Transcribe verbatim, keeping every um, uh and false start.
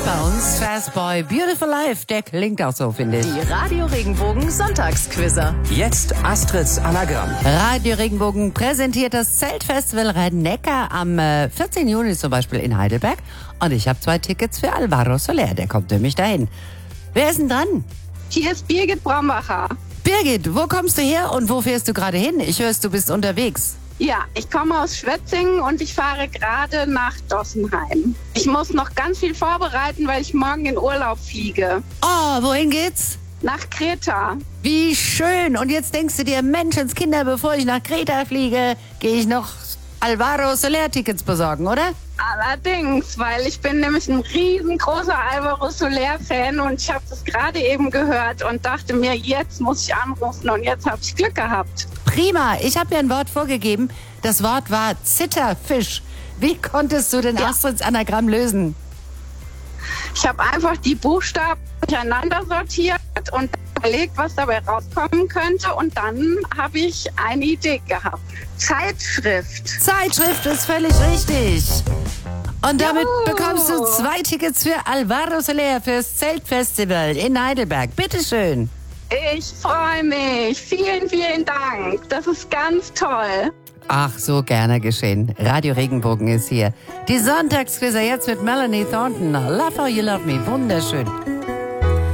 Bei uns Fast Boy, Beautiful Life, der klingt auch so, finde ich. Die Radio Regenbogen Sonntagsquizzer. Jetzt Astrids Anagramm. Radio Regenbogen präsentiert das Zeltfestival Rhein-Neckar am äh, vierzehnten Juni zum Beispiel in Heidelberg. Und ich habe zwei Tickets für Alvaro Soler, der kommt nämlich dahin. Wer ist denn dran? Hier ist Birgit Brombacher. Birgit, wo kommst du her und wo fährst du gerade hin? Ich höre, du bist unterwegs. Ja, ich komme aus Schwetzingen und ich fahre gerade nach Dossenheim. Ich muss noch ganz viel vorbereiten, weil ich morgen in Urlaub fliege. Oh, wohin geht's? Nach Kreta. Wie schön. Und jetzt denkst du dir, Menschenskinder, bevor ich nach Kreta fliege, gehe ich noch Alvaro Soler-Tickets besorgen, oder? Allerdings, weil ich bin nämlich ein riesengroßer Alvaro Soler-Fan und ich habe das gerade eben gehört und dachte mir, jetzt muss ich anrufen und jetzt habe ich Glück gehabt. Prima, ich habe dir ein Wort vorgegeben. Das Wort war Zitterfisch. Wie konntest du den Ja. Astrids Anagramm lösen? Ich habe einfach die Buchstaben durcheinander sortiert und überlegt, was dabei rauskommen könnte und dann habe ich eine Idee gehabt. Zeitschrift. Zeitschrift ist völlig richtig. Und damit Juhu. bekommst du zwei Tickets für Alvaro Soler fürs Zeltfestival in Heidelberg. Bitteschön. Ich freue mich. Vielen, vielen Dank. Das ist ganz toll. Ach, so gerne geschehen. Radio Regenbogen ist hier. Die Sonntagsquizzer jetzt mit Melanie Thornton. Love How You Love Me. Wunderschön.